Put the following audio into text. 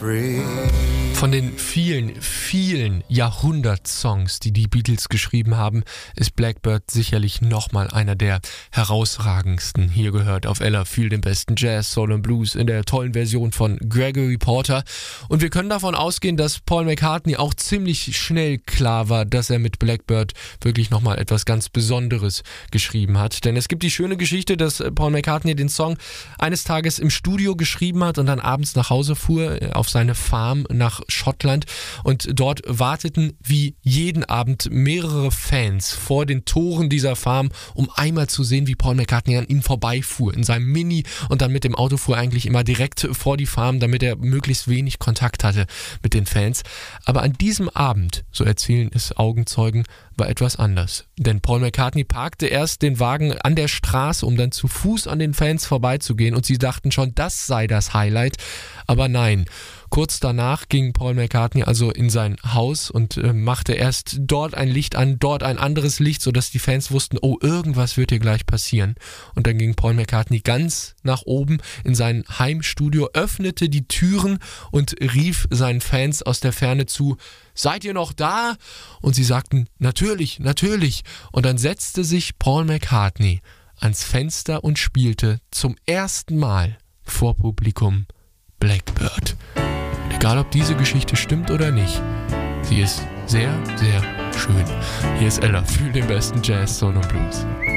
Von den vielen, vielen Jahrhundert-Songs, die die Beatles geschrieben haben, ist Blackbird sicherlich nochmal einer der herausragendsten. Hier gehört auf Ella viel den besten Jazz, Soul und Blues in der tollen Version von Gregory Porter. Und wir können davon ausgehen, dass Paul McCartney auch ziemlich schnell klar war, dass er mit Blackbird wirklich nochmal etwas ganz Besonderes geschrieben hat. Denn es gibt die schöne Geschichte, dass Paul McCartney den Song eines Tages im Studio geschrieben hat und dann abends nach Hause fuhr auf seine Farm nach Schottland und dort warteten wie jeden Abend mehrere Fans vor den Toren dieser Farm, um einmal zu sehen, wie Paul McCartney an ihnen vorbeifuhr in seinem Mini und dann mit dem Auto fuhr eigentlich immer direkt vor die Farm, damit er möglichst wenig Kontakt hatte mit den Fans. Aber an diesem Abend, so erzählen es Augenzeugen, war etwas anders. Denn Paul McCartney parkte erst den Wagen an der Straße, um dann zu Fuß an den Fans vorbeizugehen und sie dachten schon, das sei das Highlight. Aber nein, kurz danach ging Paul McCartney also in sein Haus und machte erst dort ein Licht an, dort ein anderes Licht, sodass die Fans wussten, oh, irgendwas wird hier gleich passieren. Und dann ging Paul McCartney ganz nach oben in sein Heimstudio, öffnete die Türen und rief seinen Fans aus der Ferne zu: Seid ihr noch da? Und sie sagten, natürlich, natürlich. Und dann setzte sich Paul McCartney ans Fenster und spielte zum ersten Mal vor Publikum Blackbird. Und egal, ob diese Geschichte stimmt oder nicht, sie ist sehr, sehr schön. Hier ist Ella für den besten Jazz, Soul und Blues.